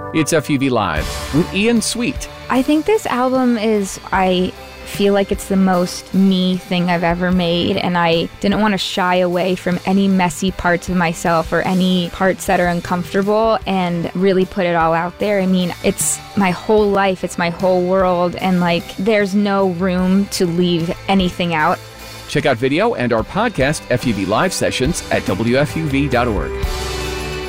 It's FUV Live with Ian Sweet. I think this album I feel like it's the most me thing I've ever made, and I didn't want to shy away from any messy parts of myself or any parts that are uncomfortable and really put it all out there. I mean, it's my whole life, it's my whole world, and like there's no room to leave anything out. Check out video and our podcast FUV Live sessions at WFUV.org.